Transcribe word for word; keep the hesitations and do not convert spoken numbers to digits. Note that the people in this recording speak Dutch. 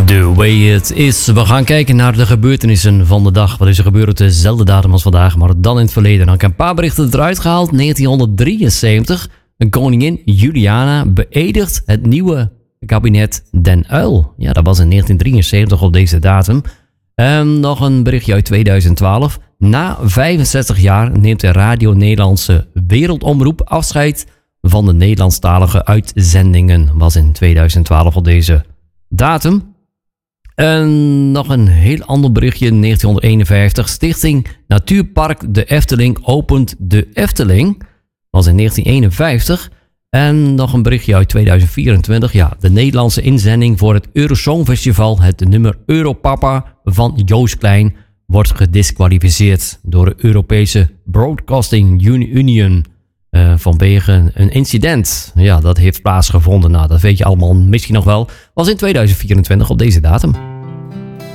The way it is. We gaan kijken naar de gebeurtenissen van de dag. Wat is er gebeurd op dezelfde datum als vandaag, maar dan in het verleden. Dan heb ik een paar berichten eruit gehaald. negentienhonderddrieënzeventig. Een koningin Juliana beëdigt het nieuwe kabinet Den Uyl. Ja, dat was in negentien drieënzeventig op deze datum. En nog een berichtje uit tweeduizend twaalf. Na vijfenzestig jaar neemt de Radio Nederlandse Wereldomroep afscheid van de Nederlandstalige uitzendingen. Was in tweeduizend twaalf op deze datum. En nog een heel ander berichtje. negentienhonderdeenenvijftig. Stichting Natuurpark de Efteling opent de Efteling. Was in negentien eenenvijftig. En nog een berichtje uit tweeduizend vierentwintig. Ja, de Nederlandse inzending voor het Eurosongfestival, het nummer Europapa van Joost Klein, wordt gedisqualificeerd door de Europese Broadcasting Union uh, vanwege een incident. Ja, dat heeft plaatsgevonden. Nou, dat weet je allemaal misschien nog wel. Was in tweeduizend vierentwintig op deze datum.